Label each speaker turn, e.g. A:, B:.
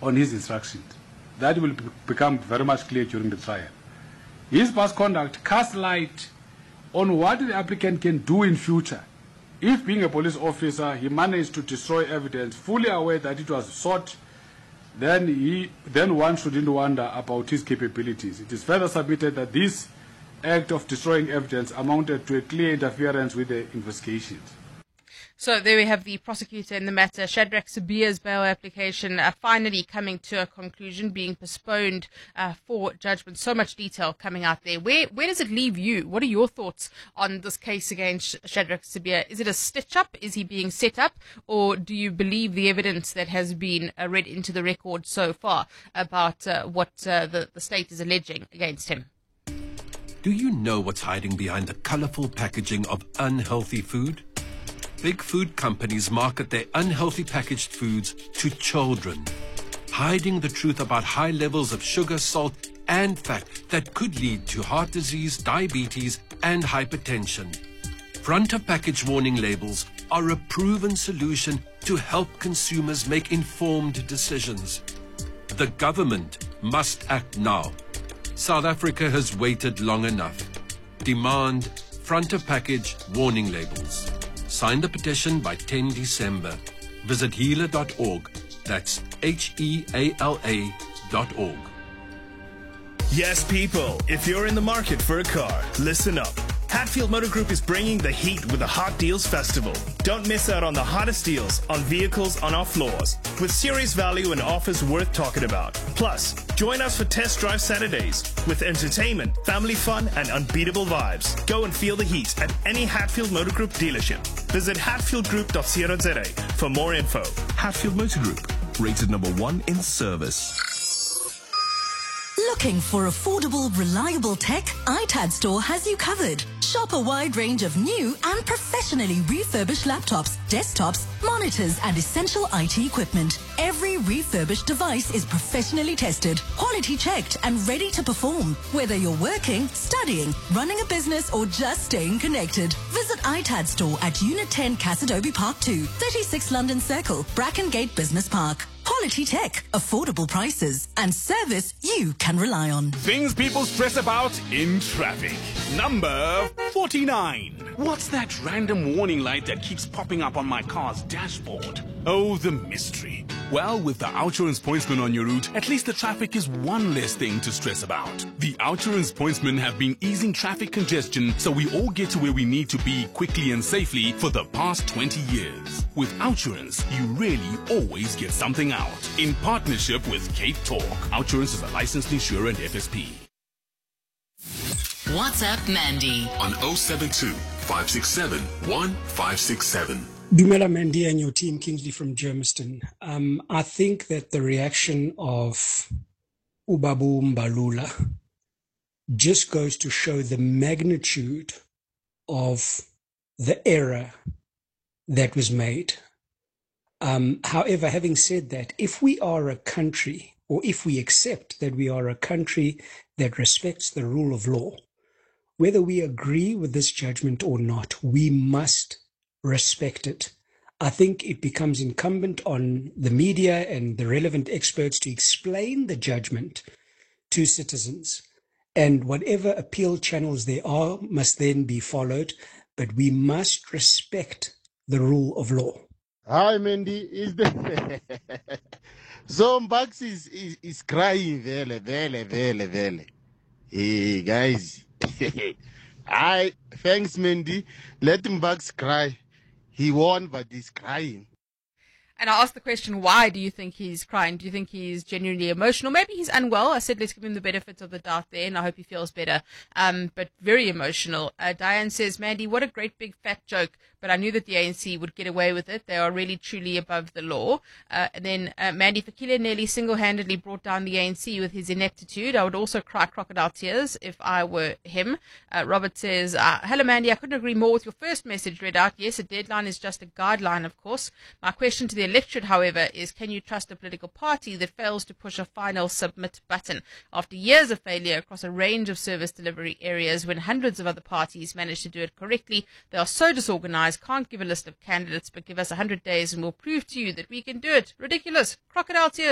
A: on his instructions. That will become very much clear during the trial. His past conduct casts light on what the applicant can do in future. If, being a police officer, he managed to destroy evidence, fully aware that it was sought, then one shouldn't wonder about his capabilities. It is further submitted that this act of destroying evidence amounted to a clear interference with the investigations.
B: So there we have the prosecutor in the matter. Shadrack Sibiya's bail application finally coming to a conclusion, being postponed for judgment. So much detail coming out there. Where does it leave you? What are your thoughts on this case against Shadrack Sibiya? Is it a stitch-up? Is he being set up? Or do you believe the evidence that has been read into the record so far about what the state is alleging against him?
C: Do you know what's hiding behind the colourful packaging of unhealthy food? Big food companies market their unhealthy packaged foods to children, hiding the truth about high levels of sugar, salt, and fat that could lead to heart disease, diabetes, and hypertension. Front of package warning labels are a proven solution to help consumers make informed decisions. The government must act now. South Africa has waited long enough. Demand front of package warning labels. Sign the petition by 10 December. Visit healer.org. That's HEALA.org.
D: Yes, people, if you're in the market for a car, listen up. Hatfield Motor Group is bringing the heat with the Hot Deals Festival. Don't miss out on the hottest deals on vehicles on our floors, with serious value and offers worth talking about. Plus, join us for Test Drive Saturdays with entertainment, family fun, and unbeatable vibes. Go and feel the heat at any Hatfield Motor Group dealership. Visit hatfieldgroup.co.za for more info.
E: Hatfield Motor Group, rated #1 in service.
F: Looking for affordable, reliable tech? iTAD Store has you covered. Shop a wide range of new and professionally refurbished laptops, desktops, monitors, and essential IT equipment. Every refurbished device is professionally tested, quality checked, and ready to perform. Whether you're working, studying, running a business, or just staying connected, visit iTAD Store at Unit 10 Cassidobi Park 2, 36 London Circle, Brackengate Business Park. Quality tech, affordable prices, and service you can rely on.
G: Things people stress about in traffic. Number 49. What's that random warning light that keeps popping up on my car's dashboard? Oh, the mystery. Well, with the Outsurance Pointsman on your route, at least the traffic is one less thing to stress about. The Outsurance Pointsmen have been easing traffic congestion so we all get to where we need to be quickly and safely for the past 20 years. With Outsurance, you really always get something out. In partnership with Cape Talk, Outsurance is a licensed insurer and FSP.
H: WhatsApp Mandy
I: on 072 567 1567.
J: Dumela Mandy and your team, Kingsley from Germiston. I think that the reaction of Ubabu Mbalula just goes to show the magnitude of the error that was made. However, having said that, if we are a country, or if we accept that we are a country that respects the rule of law, whether we agree with this judgment or not, we must respect it. I think it becomes incumbent on the media and the relevant experts to explain the judgment to citizens. And whatever appeal channels there are must then be followed, but we must respect the rule of law.
K: Hi, Mandy. Is the so Mbax is crying, vele. Hey, guys. Hi, thanks, Mandy. Let Mbax cry. He won, but he's crying.
B: And I asked the question, why do you think he's crying? Do you think he's genuinely emotional? Maybe he's unwell. I said, let's give him the benefit of the doubt there, and I hope he feels better. But very emotional. Diane says, Mandy, what a great big fat joke. But I knew that the ANC would get away with it. They are really, truly above the law. And then Mandy Fakile nearly single-handedly brought down the ANC with his ineptitude. I would also cry crocodile tears if I were him. Robert says, hello, Mandy. I couldn't agree more with your first message read out. Yes, a deadline is just a guideline, of course. My question to the electorate, however, is can you trust a political party that fails to push a final submit button after years of failure across a range of service delivery areas when hundreds of other parties manage to do it correctly? They are so disorganized, can't give a list of candidates, but give us 100 days and we'll prove to you that we can do it. Ridiculous. Crocodile tears.